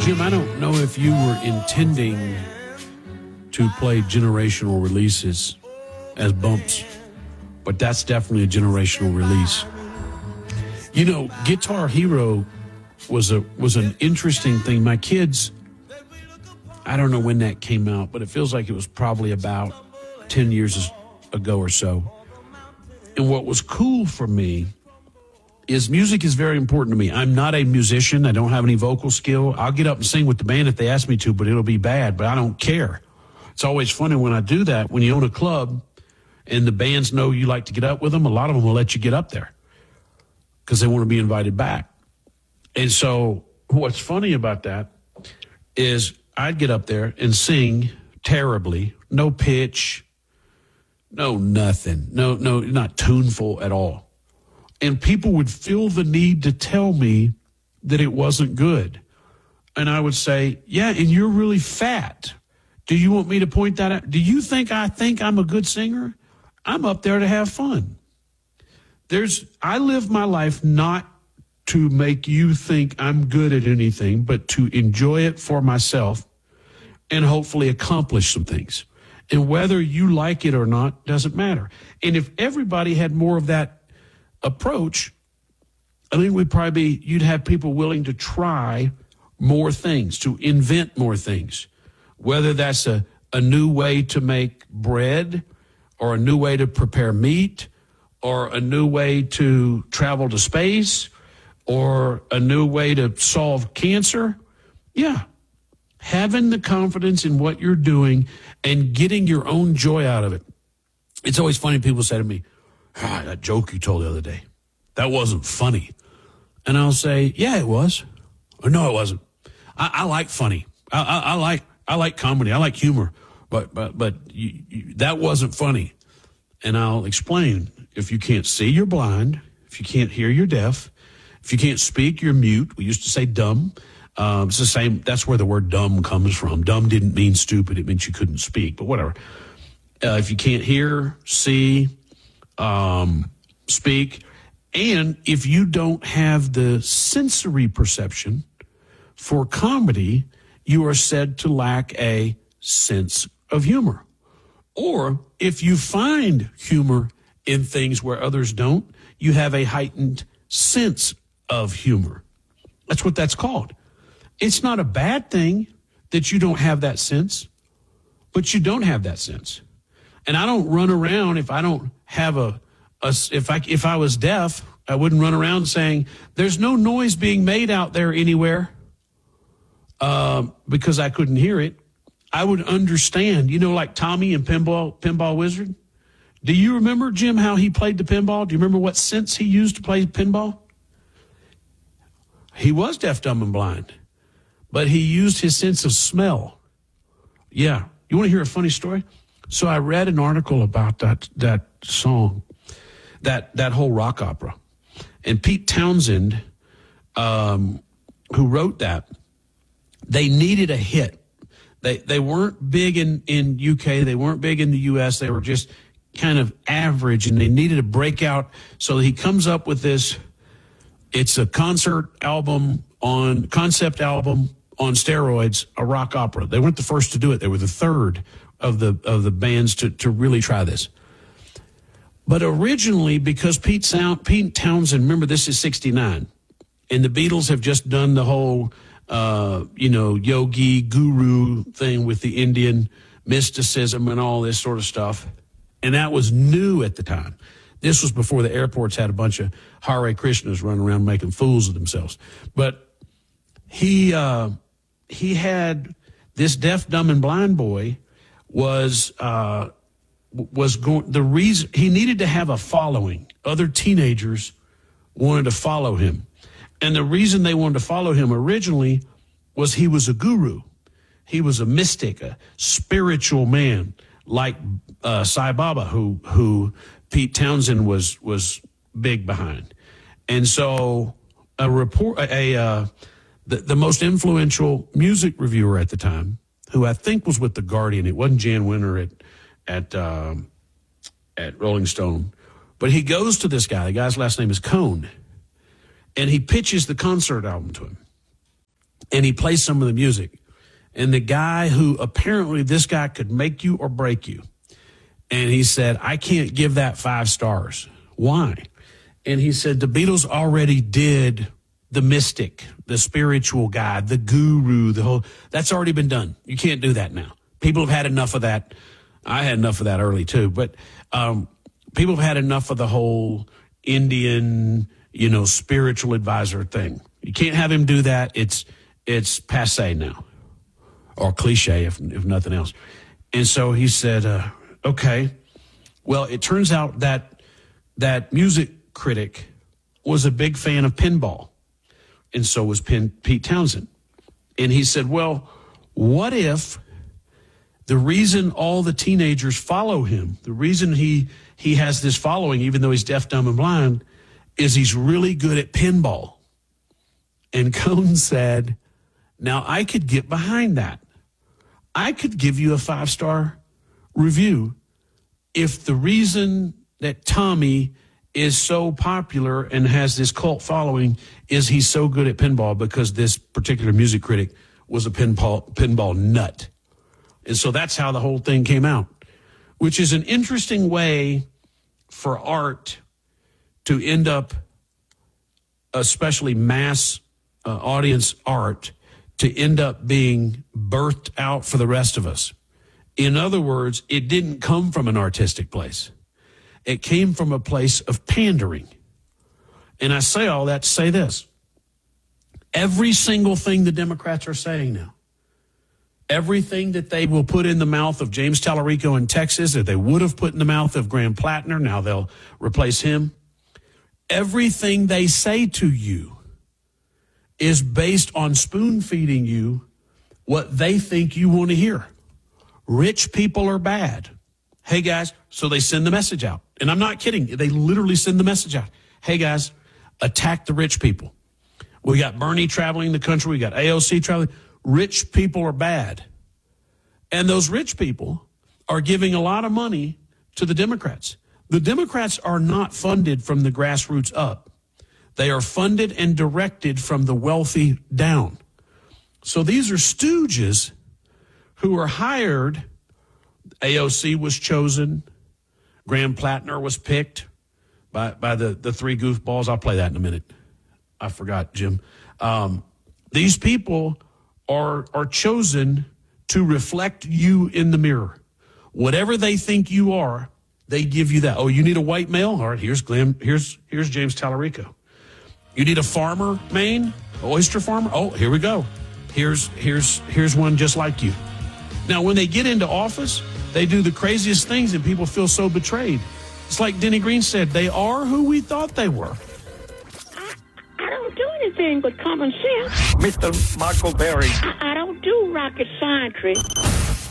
Jim, I don't know if you were intending to play generational releases as bumps, but that's definitely a generational release. You know, Guitar Hero was an interesting thing. My kids, I don't know when that came out, but it feels like it was probably about 10 years ago or so. And what was cool for me is music is very important to me. I'm not a musician. I don't have any vocal skill. I'll get up and sing with the band if they ask me to, but it'll be bad, but I don't care. It's always funny when I do that. When you own a club and the bands know you like to get up with them, a lot of them will let you get up there because they want to be invited back. And so what's funny about that is I'd get up there and sing terribly, no pitch, no nothing, no, not tuneful at all. And people would feel the need to tell me that it wasn't good. And I would say, yeah, and you're really fat. Do you want me to point that out? Do you think I'm a good singer? I'm up there to have fun. I live my life not to make you think I'm good at anything, but to enjoy it for myself and hopefully accomplish some things. And whether you like it or not doesn't matter. And if everybody had more of that approach, I think you'd have people willing to try more things, to invent more things, whether that's a new way to make bread or a new way to prepare meat or a new way to travel to space or a new way to solve cancer. Yeah. Having the confidence in what you're doing and getting your own joy out of it. It's always funny. People say to me, that joke you told the other day, that wasn't funny. And I'll say, yeah, it was. Or no, it wasn't. I like funny. I like comedy. I like humor. But that wasn't funny. And I'll explain. If you can't see, you're blind. If you can't hear, you're deaf. If you can't speak, you're mute. We used to say dumb. It's the same. That's where the word dumb comes from. Dumb didn't mean stupid. It meant you couldn't speak, but whatever. If you can't hear, see, speak, and if you don't have the sensory perception for comedy, you are said to lack a sense of humor. Or if you find humor in things where others don't, you have a heightened sense of humor. That's what that's called. It's not a bad thing that you don't have that sense, but you don't have that sense. And I don't run around if I don't have if I was deaf, I wouldn't run around saying there's no noise being made out there anywhere because I couldn't hear it. I would understand, like Tommy and Pinball Wizard. Do you remember, Jim, how he played the pinball? Do you remember what sense he used to play pinball? He was deaf, dumb, and blind, but he used his sense of smell. Yeah. You want to hear a funny story? So I read an article about that song, that whole rock opera. And Pete Townsend, who wrote that, they needed a hit. They weren't big in UK. They weren't big in the US. They were just kind of average, and they needed a breakout. So he comes up with this. It's a concept album on steroids, a rock opera. They weren't the first to do it. They were the third of the bands to really try this. But originally, because Pete Townsend, remember this is 1969, and the Beatles have just done the whole yogi guru thing with the Indian mysticism and all this sort of stuff. And that was new at the time. This was before the airports had a bunch of Hare Krishnas running around making fools of themselves. But he had this deaf, dumb, and blind boy was going. The reason he needed to have a following, other teenagers wanted to follow him. And the reason they wanted to follow him originally was he was a guru. He was a mystic, a spiritual man like Sai Baba, who Pete Townsend was big behind. And so the most influential music reviewer at the time, who I think was with The Guardian, it wasn't Jan Winter at Rolling Stone, but he goes to this guy. The guy's last name is Cohn. And he pitches the concert album to him. and he plays some of the music. And the guy who apparently this guy could make you or break you. And he said, I can't give that 5 stars. Why? And he said, the Beatles already did the mystic, the spiritual guy, the guru, that's already been done. You can't do that now. People have had enough of that. I had enough of that early too, but people have had enough of the whole Indian, spiritual advisor thing. You can't have him do that. It's passé now, or cliche if nothing else. And so he said, okay. Well, it turns out that music critic was a big fan of pinball, and so was Pete Townsend. And he said, well, what if the reason all the teenagers follow him, the reason he has this following, even though he's deaf, dumb, and blind, is he's really good at pinball? And Cohn said, now I could get behind that. I could give you a 5-star review if the reason that Tommy is so popular and has this cult following is he's so good at pinball, because this particular music critic was a pinball nut. And so that's how the whole thing came out, which is an interesting way for art to end up, especially mass audience art, to end up being birthed out for the rest of us. In other words, it didn't come from an artistic place. It came from a place of pandering. And I say all that to say this. Every single thing the Democrats are saying now, everything that they will put in the mouth of James Tallarico in Texas, that they would have put in the mouth of Graham Plattner, now they'll replace him. Everything they say to you is based on spoon-feeding you what they think you want to hear. Rich people are bad. Hey, guys, so they send the message out. And I'm not kidding. They literally send the message out. Hey, guys, attack the rich people. We got Bernie traveling the country. We got AOC traveling. Rich people are bad. And those rich people are giving a lot of money to the Democrats. The Democrats are not funded from the grassroots up. They are funded and directed from the wealthy down. So these are stooges who are hired. AOC was chosen. Graham Plattner was picked by the 3 goofballs. I'll play that in a minute. I forgot, Jim. These people are chosen to reflect you in the mirror. Whatever they think you are, they give you that. Oh, you need a white male? All right, here's James Tallarico. You need a farmer, Maine? Oyster farmer? Oh, here we go. Here's one just like you. Now, when they get into office, they do the craziest things and people feel so betrayed. It's like Denny Green said, they are who we thought they were. I don't do anything but common sense. Mr. Michael Berry. I don't do rocket science.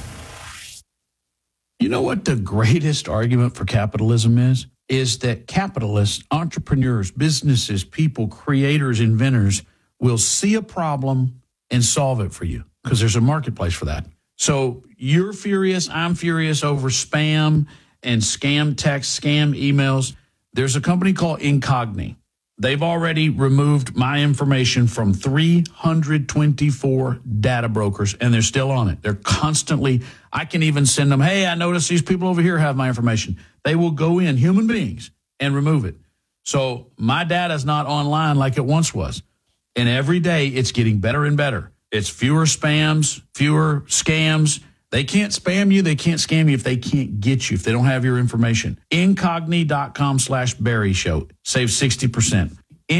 You know what the greatest argument for capitalism is? Is that capitalists, entrepreneurs, businesses, people, creators, inventors will see a problem and solve it for you because there's a marketplace for that. So you're furious, I'm furious over spam and scam texts, scam emails. There's a company called Incogni. They've already removed my information from 324 data brokers, and they're still on it. They're constantly, I can even send them, hey, I noticed these people over here have my information. They will go in, human beings, and remove it. So my data's not online like it once was. And every day it's getting better and better. It's fewer spams, fewer scams. They can't spam you. They can't scam you if they can't get you, if they don't have your information. Incogni.com/Barry Show. Save 60%.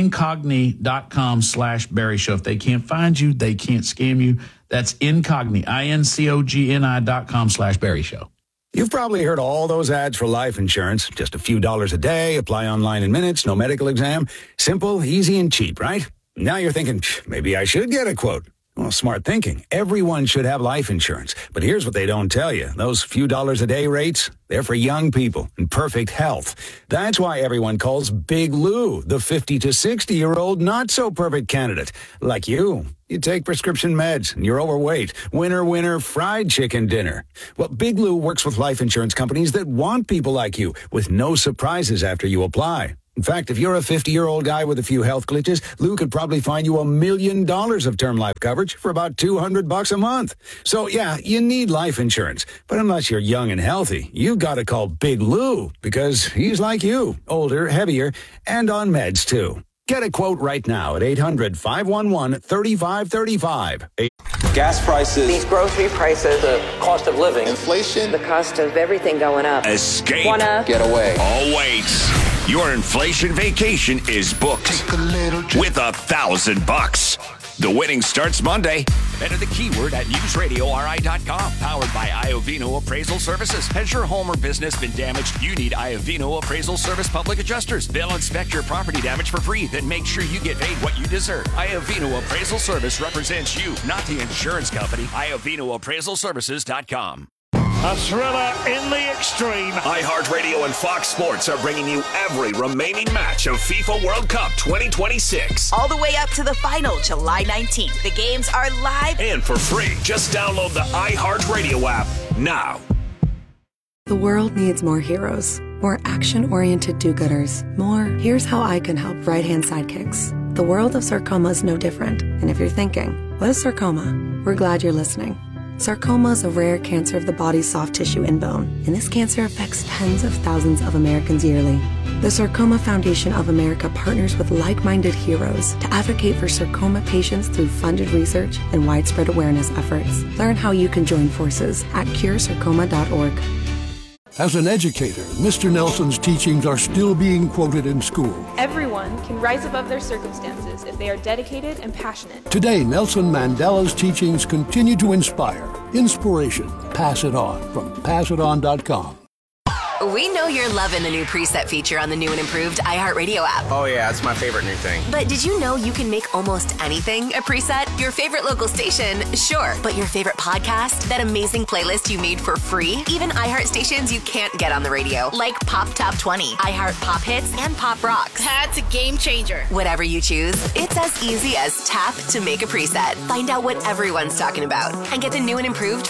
Incogni.com/Barry Show. If they can't find you, they can't scam you. That's Incogni, INCOGNI.com/Barry Show. You've probably heard all those ads for life insurance. Just a few dollars a day, apply online in minutes, no medical exam. Simple, easy, and cheap, right? Now you're thinking, maybe I should get a quote. Well, smart thinking. Everyone should have life insurance. But here's what they don't tell you. Those few dollars a day rates, they're for young people in perfect health. That's why everyone calls Big Lou the 50 to 60-year-old not-so-perfect candidate. Like you. You take prescription meds and you're overweight. Winner, winner, fried chicken dinner. Well, Big Lou works with life insurance companies that want people like you with no surprises after you apply. In fact, if you're a 50-year-old guy with a few health glitches, Lou could probably find you $1 million of term life coverage for about $200 a month. So, yeah, you need life insurance. But unless you're young and healthy, you've got to call Big Lou, because he's like you, older, heavier, and on meds, too. Get a quote right now at 800-511-3535. Gas prices, these grocery prices, the cost of living, inflation, the cost of everything going up. Escape. Wanna get away. Oh, wait. Your inflation vacation is booked with $1,000. The winning starts Monday. Enter the keyword at newsradiori.com. Powered by Iovino Appraisal Services. Has your home or business been damaged? You need Iovino Appraisal Service Public Adjusters. They'll inspect your property damage for free, then make sure you get paid what you deserve. Iovino Appraisal Service represents you, not the insurance company. IovinoAppraisalServices.com. A thriller in the extreme. iHeartRadio and Fox Sports are bringing you every remaining match of FIFA World Cup 2026. All the way up to the final, July 19th. The games are live and for free. Just download the iHeartRadio app now. The world needs more heroes, more action-oriented do-gooders, more here's how I can help right-hand sidekicks. The world of sarcoma is no different. And if you're thinking, what is sarcoma? We're glad you're listening. Sarcoma is a rare cancer of the body's soft tissue and bone, and this cancer affects tens of thousands of Americans yearly. The Sarcoma Foundation of America partners with like-minded heroes to advocate for sarcoma patients through funded research and widespread awareness efforts. Learn how you can join forces at curesarcoma.org. As an educator, Mr. Nelson's teachings are still being quoted in school. Everyone can rise above their circumstances if they are dedicated and passionate. Today, Nelson Mandela's teachings continue to inspire. Inspiration. Pass it on from passiton.com. We know you're loving the new preset feature on the new and improved iHeartRadio app. Oh, yeah, it's my favorite new thing. But did you know you can make almost anything a preset? Your favorite local station, sure. But your favorite podcast? That amazing playlist you made for free? Even iHeart stations you can't get on the radio, like Pop Top 20, iHeart Pop Hits, and Pop Rocks. That's a game changer. Whatever you choose, it's as easy as tap to make a preset. Find out what everyone's talking about and get the new and improved